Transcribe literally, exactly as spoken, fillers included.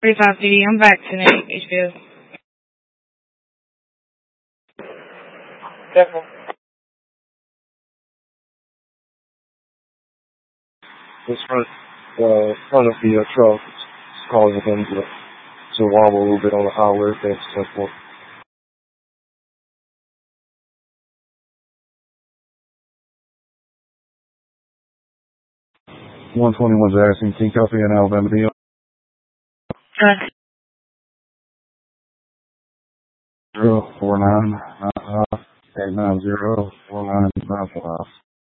forty-five P D, I'm back tonight, H B O. Definitely. This front, uh, front of the uh, truck is causing him to, to wobble a little bit on the highway, things and so forth. one twenty-one Jackson, King Coffee in Alabama, D. Uh, zero four nine nine five eight nine zero four nine nine five.